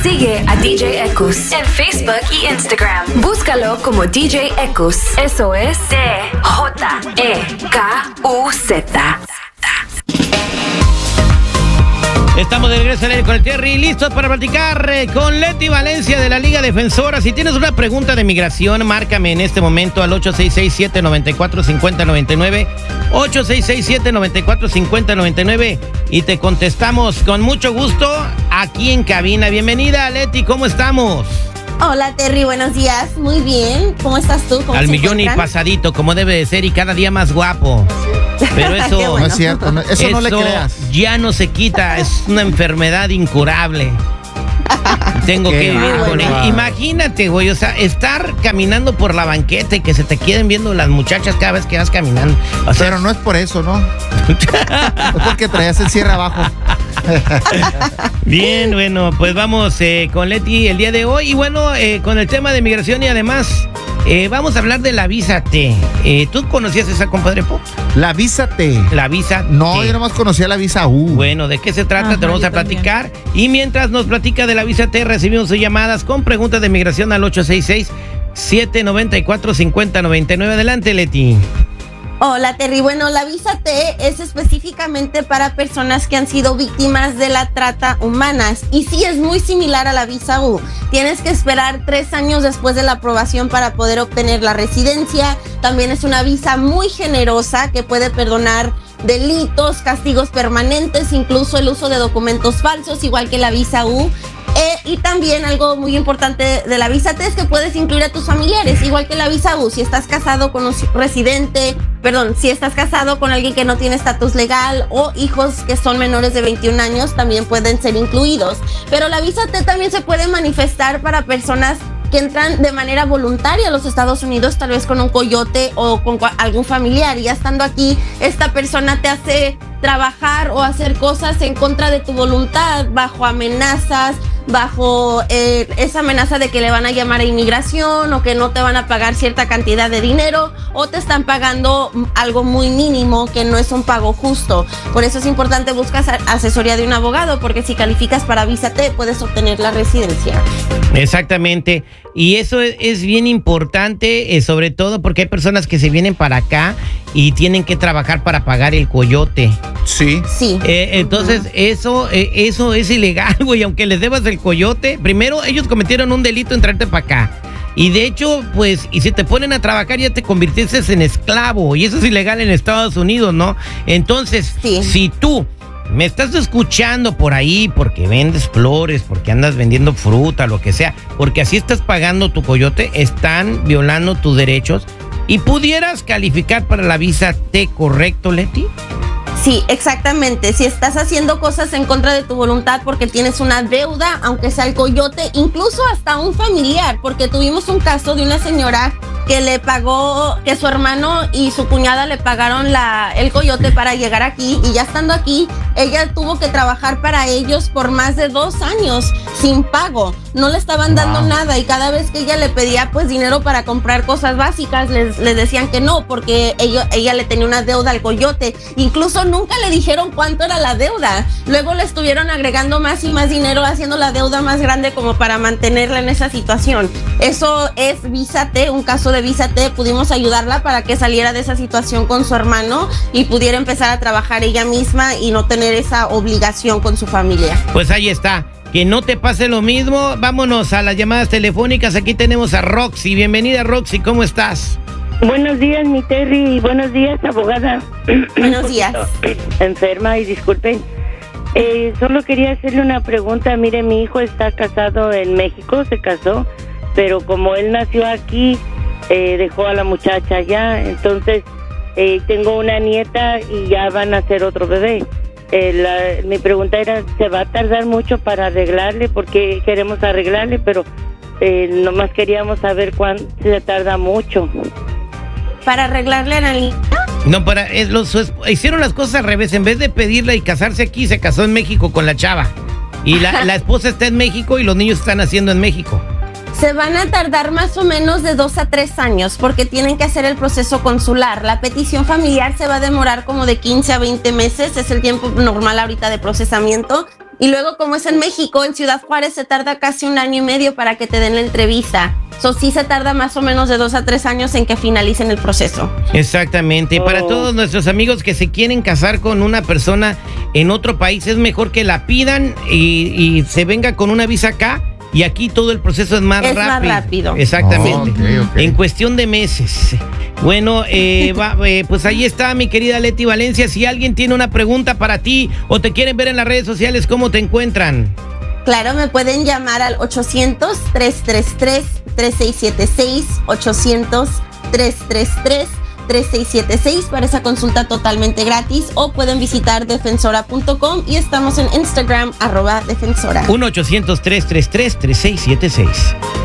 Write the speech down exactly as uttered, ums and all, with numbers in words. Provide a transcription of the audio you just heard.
Sigue a D J Ekus en Facebook y Instagram. Búscalo como D J Ekus. Eso es D J E K U Z. Estamos de regreso en el con el Terry, listos para platicar eh, con Leti Valencia de la Liga Defensora. Si tienes una pregunta de migración, márcame en este momento al ocho seis seis, siete nueve cuatro, cinco cero nueve nueve, ocho seis seis, siete nueve cuatro, cinco cero nueve nueve y te contestamos con mucho gusto aquí en cabina. Bienvenida, Leti, ¿cómo estamos? Hola, Terry, buenos días. Muy bien. ¿Cómo estás tú? ¿Cómo Al millón y pasadito, como debe de ser, y cada día más guapo. Pero eso bueno. No es cierto, no, eso, eso no le creas. Ya no se quita, es una enfermedad incurable. Tengo Qué que vivir bueno. con él. Imagínate, güey, o sea, estar caminando por la banqueta y que se te queden viendo las muchachas cada vez que vas caminando. O sea, Pero no es por eso, ¿no? Es porque traías el cierre abajo. bien, bueno, pues vamos eh, con Leti el día de hoy. Y bueno, eh, con el tema de migración y además eh, vamos a hablar de la visa T. Eh, ¿Tú conocías esa, compadre Po? La visa T. La visa No, T. yo nomás conocía la visa U. Bueno, ¿de qué se trata? Ajá, Te vamos yo a platicar. Y mientras nos platica de la visa T, recibimos sus llamadas con preguntas de migración al ocho seis seis, siete nueve cuatro, cinco cero nueve nueve. Adelante, Leti. Hola, Terry. Bueno, la visa T es específicamente para personas que han sido víctimas de la trata humanas. Y sí, es muy similar a la visa U. Tienes que esperar tres años después de la aprobación para poder obtener la residencia. También es una visa muy generosa que puede perdonar delitos, castigos permanentes, incluso el uso de documentos falsos, igual que la visa U. Eh, y también algo muy importante de la visa T es que puedes incluir a tus familiares, igual que la visa U. Si estás casado con un residente, perdón, si estás casado con alguien que no tiene estatus legal o hijos que son menores de veintiún años, también pueden ser incluidos. Pero la visa T también se puede manifestar para personas que entran de manera voluntaria a los Estados Unidos, tal vez con un coyote o con algún familiar. Y ya estando aquí, esta persona te hace trabajar o hacer cosas en contra de tu voluntad, bajo amenazas, bajo eh, esa amenaza de que le van a llamar a inmigración o que no te van a pagar cierta cantidad de dinero o te están pagando algo muy mínimo que no es un pago justo. Por eso es importante buscar asesoría de un abogado, porque si calificas para visa T puedes obtener la residencia. Exactamente. Y eso es, es bien importante, eh, sobre todo porque hay personas que se vienen para acá y tienen que trabajar para pagar el coyote. Sí. Sí. Eh, entonces, uh-huh. eso, eh, eso es ilegal, güey, aunque les debas el coyote. Primero, ellos cometieron un delito en traerte para acá. Y de hecho, pues, y si te ponen a trabajar ya te convirtieses en esclavo. Y eso es ilegal en Estados Unidos, ¿no? Entonces, sí. si tú me estás escuchando por ahí porque vendes flores, porque andas vendiendo fruta, lo que sea, porque así estás pagando tu coyote, están violando tus derechos y pudieras calificar para la visa T, ¿correcto, Leti? Sí, exactamente. Si estás haciendo cosas en contra de tu voluntad porque tienes una deuda, aunque sea el coyote, incluso hasta un familiar, porque tuvimos un caso de una señora que le pagó, que su hermano y su cuñada le pagaron la, el coyote para llegar aquí, y ya estando aquí, ella tuvo que trabajar para ellos por más de dos años sin pago. No le estaban dando wow. nada, y cada vez que ella le pedía pues dinero para comprar cosas básicas, les, les decían que no, porque ella, ella le tenía una deuda al coyote. Incluso nunca le dijeron cuánto era la deuda. Luego le estuvieron agregando más y más dinero, haciendo la deuda más grande como para mantenerla en esa situación. Eso es visa T, un caso de visa T. Pudimos ayudarla para que saliera de esa situación con su hermano y pudiera empezar a trabajar ella misma y no tener esa obligación con su familia. Pues ahí está. Que no te pase lo mismo. Vámonos a las llamadas telefónicas. Aquí tenemos a Roxy. Bienvenida, Roxy. ¿Cómo estás? Buenos días, mi Terry. Buenos días, abogada. Buenos días. Enferma y disculpen. Eh, solo quería hacerle una pregunta. Mire, mi hijo está casado en México, se casó, pero como él nació aquí, eh, dejó a la muchacha allá. Entonces, eh, tengo una nieta y ya van a hacer otro bebé. Eh, la, mi pregunta era, ¿se va a tardar mucho para arreglarle? Porque queremos arreglarle, pero eh, nomás queríamos saber cuánto se tarda mucho. ¿Para arreglarle a la niña? No, para, es, los, hicieron las cosas al revés. En vez de pedirle y casarse aquí, se casó en México con la chava. Y la, la esposa está en México y los niños están naciendo en México. Se van a tardar más o menos de dos a tres años porque tienen que hacer el proceso consular. La petición familiar se va a demorar como de quince a veinte meses, es el tiempo normal ahorita de procesamiento. Y luego, como es en México, en Ciudad Juárez se tarda casi un año y medio para que te den la entrevista. So, sí se tarda más o menos de dos a tres años en que finalicen el proceso. Exactamente. Oh. Para todos nuestros amigos que se quieren casar con una persona en otro país, es mejor que la pidan y, y se venga con una visa acá. Y aquí todo el proceso es más Es rápido. más rápido. Exactamente. Oh, ok, ok. En cuestión de meses. Bueno, eh, va, eh, pues ahí está mi querida Leti Valencia. Si alguien tiene una pregunta para ti o te quieren ver en las redes sociales, ¿cómo te encuentran? Claro, me pueden llamar al ochocientos, tres tres tres, tres seis siete seis, ochocientos, tres tres tres, tres seis siete seis para esa consulta totalmente gratis, o pueden visitar defensora punto com y estamos en Instagram, arroba defensora. uno ochocientos, tres tres tres, tres seis siete seis.